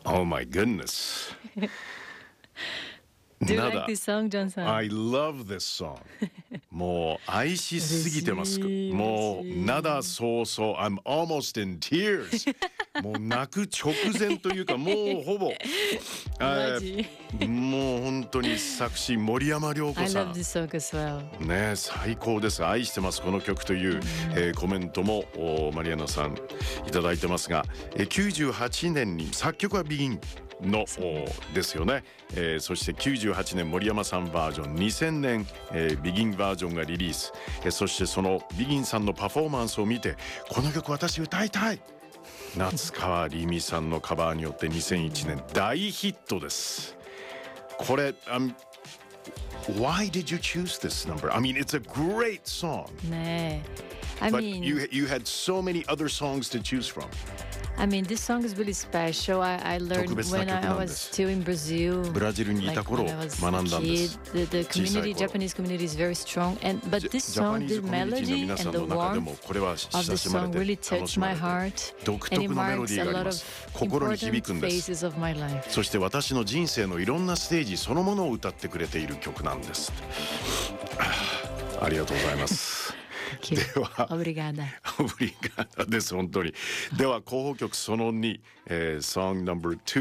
Oh my goodness. Do you like Nada. this song, Johnさん? I love this song. もう愛しすぎてます。もうnadaそうそう。I'm almost in tears. もう泣く直前というかもうほぼ。 マジもう本当に作詞森山良子 I さ love ん。 this song as well. ね、最高です。愛してますこの曲という、コメントもマリアナさんいただいてますが、98年に作曲はビギンのですよね、そして98年森山さんバージョン、2000年、ビギンバージョンがリリース、そしてそのビギンさんのパフォーマンスを見てこの曲私歌いたい、夏川りみさんのカバーによって2001年大ヒットです。これWhy did you choose this number? I mean, it's a great song. ねえ。 But you had so many other songs to choose from. I mean, this song is really special. I learned when I was still in Brazil. ブラジルにいた頃 Like when I was 学んだんで a す。 kid, the 小さい community, 頃 Japanese community is very strong. But ジ this ャパ song, ニーズ the コミュニティの melody 皆さ and ん the の中でも warmth これは of 親 the しまれ song て really 楽し touched ま my れて heart. 独 And 特 it のメロ marks ディ a ーがあり lot ま of す。心に響くん important です。 phases of my life. そして私の人生のいろんなステージそのものを歌ってくれている曲なんです。ありがとうございます。では Obrigada. オブリガーダです本当に。では候補曲その2、Song No.2